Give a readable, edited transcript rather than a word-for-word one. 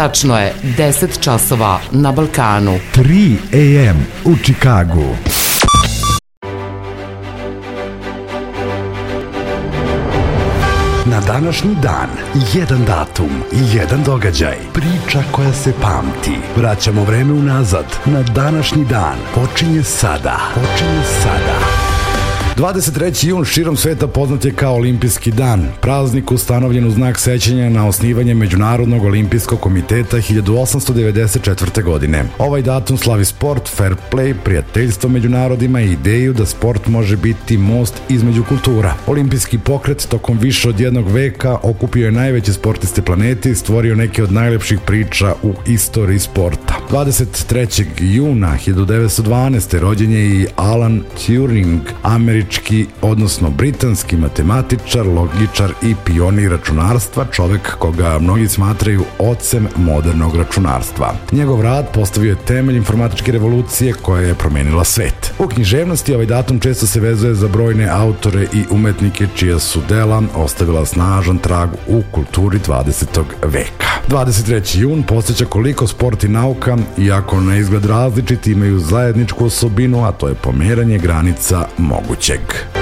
Tačno je 10 časova na Balkanu. 3 AM u Čikagu. Na današnji dan, jedan datum, jedan događaj, priča koja se pamti. Vraćamo vreme unazad. Na današnji dan počinje sada. 23. jun širom sveta poznat je kao Olimpijski dan, praznik ustanovljen u znak sećanja na osnivanje Međunarodnog olimpijskog komiteta 1894. godine. Ovaj datum slavi sport, fair play, prijateljstvo među narodima i ideju da sport može biti most između kultura. Olimpijski pokret tokom više od jednog veka okupio je najveće sportiste planete i stvorio neke od najlepših priča u istoriji sporta. 23. juna 1912. rođen je i Alan Turing, američki, odnosno britanski matematičar, logičar i pionir računarstva, čovek koga mnogi smatraju ocem modernog računarstva. Njegov rad postavio je temelj informatičke revolucije koja je promenila svet. U književnosti ovaj datum često se vezuje za brojne autore i umetnike čija su dela ostavila snažan trag u kulturi 20. veka. 23. jun podsjeća koliko sport i nauka, iako na izgled različiti, imaju zajedničku osobinu, a to je pomeranje granica mogućeg.